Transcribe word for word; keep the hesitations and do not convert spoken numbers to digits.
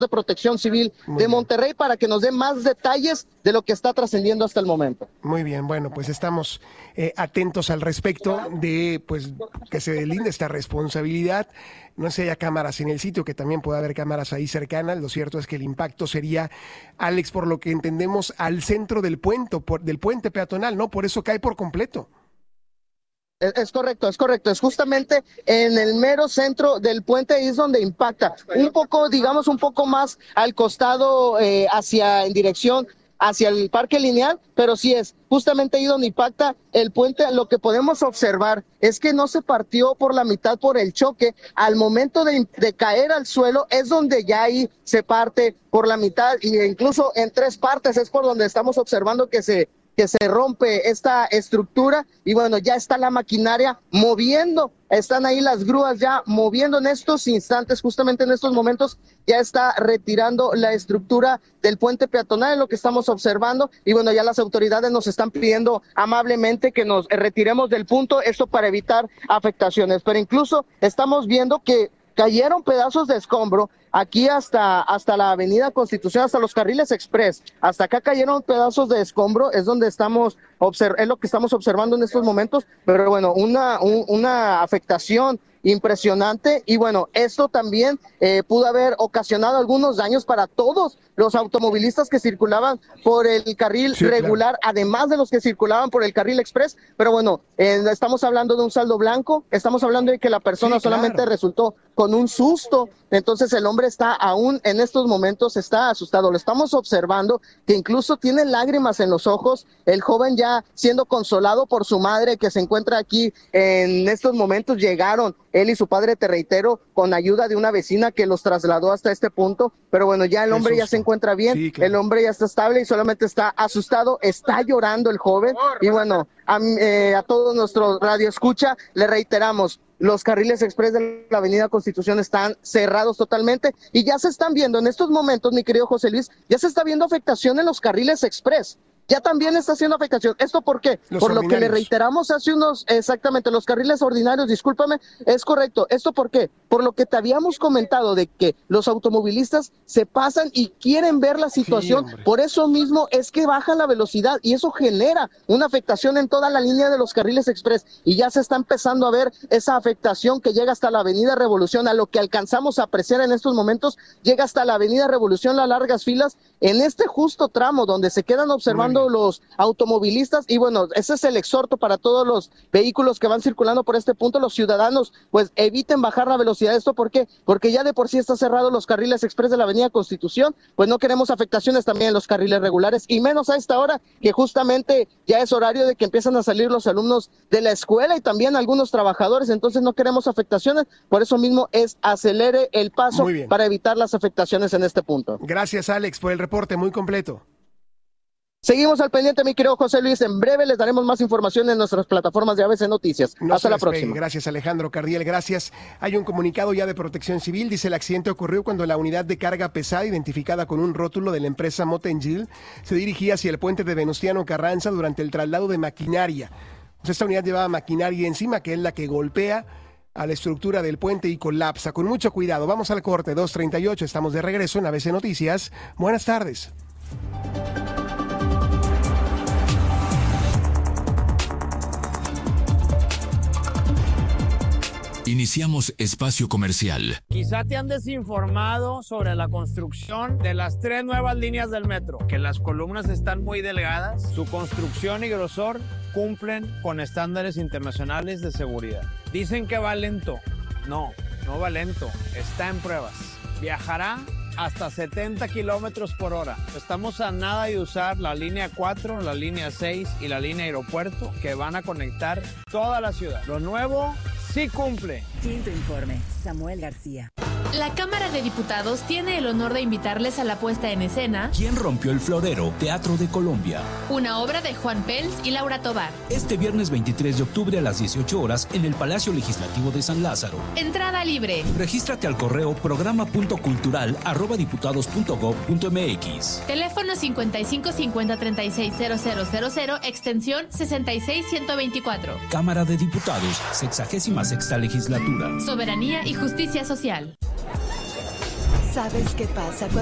de Protección Civil Muy de bien. Monterrey para que nos dé más detalles de lo que está trascendiendo hasta el momento. Muy bien, bueno, pues estamos eh, atentos al respecto de pues que se delinde esta responsabilidad. No sé si haya cámaras en el sitio, que también puede haber cámaras ahí cercanas. Lo cierto es que el impacto sería, Alex, por lo que entendemos, al centro del puente, por, del puente peatonal, ¿no? Por eso cae por completo. Es, es correcto, es correcto. Es justamente en el mero centro del puente es donde impacta. Un poco, digamos, un poco más al costado, eh, hacia, en dirección hacia el Parque Lineal, pero sí es justamente ahí donde impacta el puente. Lo que podemos observar es que no se partió por la mitad por el choque. Al momento de, de caer al suelo es donde ya ahí se parte por la mitad, e incluso en tres partes es por donde estamos observando que se que se rompe esta estructura, y bueno, ya está la maquinaria moviendo, están ahí las grúas ya moviendo en estos instantes, justamente en estos momentos, ya está retirando la estructura del puente peatonal, en lo que estamos observando, y bueno, ya las autoridades nos están pidiendo amablemente que nos retiremos del punto, esto para evitar afectaciones, pero incluso estamos viendo que cayeron pedazos de escombro aquí hasta, hasta la avenida Constitución, hasta los carriles express, hasta acá cayeron pedazos de escombro, es donde estamos, observ- es lo que estamos observando en estos momentos, pero bueno, una, un, una afectación impresionante, y bueno, esto también eh, pudo haber ocasionado algunos daños para todos los automovilistas que circulaban por el carril sí, regular, claro. Además de los que circulaban por el carril express, pero bueno, eh, estamos hablando de un saldo blanco, estamos hablando de que la persona sí, solamente claro. resultó con un susto, entonces el hombre está aún en estos momentos, está asustado, lo estamos observando, que incluso tiene lágrimas en los ojos, el joven ya siendo consolado por su madre que se encuentra aquí en estos momentos, llegaron él y su padre, te reitero, con ayuda de una vecina que los trasladó hasta este punto, pero bueno, ya el hombre ya se encuentra bien, sí, claro. El hombre ya está estable y solamente está asustado, está llorando el joven, y bueno, a, eh, a todos nuestros radio escucha, le reiteramos, los carriles express de la avenida Constitución están cerrados totalmente, y ya se están viendo en estos momentos, mi querido José Luis, ya se está viendo afectación en los carriles express. Ya también está haciendo afectación. ¿Esto por qué? Los por ordinarios. Lo que le reiteramos hace unos, exactamente, los carriles ordinarios, discúlpame, es correcto. ¿Esto por qué? Por lo que te habíamos comentado de que los automovilistas se pasan y quieren ver la situación, sí, por eso mismo es que baja la velocidad y eso genera una afectación en toda la línea de los carriles express, y ya se está empezando a ver esa afectación que llega hasta la avenida Revolución, a lo que alcanzamos a apreciar en estos momentos, llega hasta la avenida Revolución, las largas filas, en este justo tramo donde se quedan observando los automovilistas, y bueno, ese es el exhorto para todos los vehículos que van circulando por este punto, los ciudadanos, pues eviten bajar la velocidad. ¿Esto por qué? Porque ya de por sí está cerrado los carriles express de la avenida Constitución, pues no queremos afectaciones también en los carriles regulares, y menos a esta hora, que justamente ya es horario de que empiezan a salir los alumnos de la escuela y también algunos trabajadores, entonces no queremos afectaciones, por eso mismo es acelere el paso para evitar las afectaciones en este punto. Gracias, Alex, por el reporte muy completo. Seguimos al pendiente, mi querido José Luis. En breve les daremos más información en nuestras plataformas de A B C Noticias. No Hasta la despegue. próxima. Gracias, Alejandro Cardiel. Gracias. Hay un comunicado ya de Protección Civil. Dice: el accidente ocurrió cuando la unidad de carga pesada, identificada con un rótulo de la empresa Motengil, se dirigía hacia el puente de Venustiano Carranza durante el traslado de maquinaria. Pues esta unidad llevaba maquinaria encima, que es la que golpea a la estructura del puente y colapsa. Con mucho cuidado. Vamos al corte, dos treinta y ocho. Estamos de regreso en A B C Noticias. Buenas tardes. Iniciamos espacio comercial. Quizá te han desinformado sobre la construcción de las tres nuevas líneas del metro, que las columnas están muy delgadas, su construcción y grosor cumplen con estándares internacionales de seguridad. Dicen que va lento. No, no va lento, está en pruebas. Viajará hasta setenta kilómetros por hora. Estamos a nada de usar la línea cuatro, la línea seis y la línea aeropuerto, que van a conectar toda la ciudad. Lo nuevo sí cumple. Quinto informe, Samuel García. La Cámara de Diputados tiene el honor de invitarles a la puesta en escena ¿Quién rompió el florero? Teatro de Colombia. Una obra de Juan Pels y Laura Tobar. Este viernes veintitrés de octubre a las dieciocho horas en el Palacio Legislativo de San Lázaro. Entrada libre. Regístrate al correo programa punto cultural arroba diputados punto gob punto mx. Teléfono cincuenta y cinco cincuenta treinta y seis cero cero cero cero, extensión sesenta y seis ciento veinticuatro. Cámara de Diputados, sexagésima sexta legislatura. Soberanía y justicia social. ¿Sabes qué pasa cuando